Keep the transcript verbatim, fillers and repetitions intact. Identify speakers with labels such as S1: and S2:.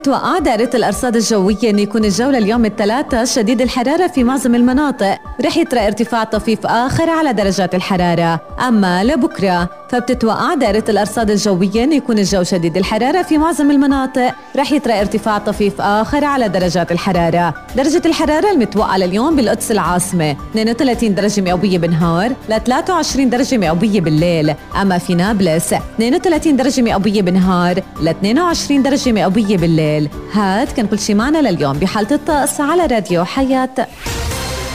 S1: توقع دائرة الأرصاد الجوية أن يكون الجو لليوم الثلاثاء شديد الحرارة في معظم المناطق، رح يطرأ ارتفاع طفيف آخر على درجات الحرارة. أما لبكرة فبتتوقع دائرة الأرصاد الجوية أن يكون الجو شديد الحرارة في معظم المناطق، رح يطرأ ارتفاع طفيف آخر على درجات الحرارة. درجة الحرارة المتوقعة لليوم بالقدس العاصمة اثنين وثلاثين درجة مئوية بالنهار ل ثلاثة وعشرين درجة مئوية بالليل، أما في نابلس اثنين وثلاثين درجة مئوية بالنهار ل اثنين وعشرين درجة مئوية بالليل. هاد كان كل شي معنا لليوم بحالة الطقس على راديو حياة.